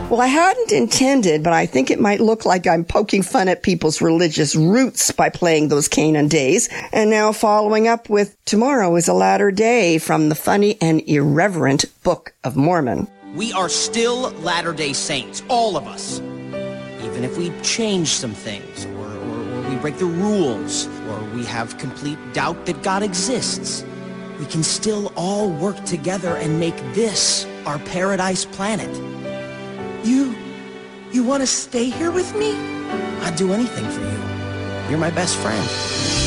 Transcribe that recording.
Well, I hadn't intended, but I think it might look like I'm poking fun at people's religious roots by playing those Canaan days. And now following up with Tomorrow is a Latter Day from the funny and irreverent Book of Mormon. We are still Latter-day Saints, all of us. Even if we change some things, or we break the rules, or we have complete doubt that God exists, we can still all work together and make this our paradise planet. You want to stay here with me? I'd do anything for you. You're my best friend.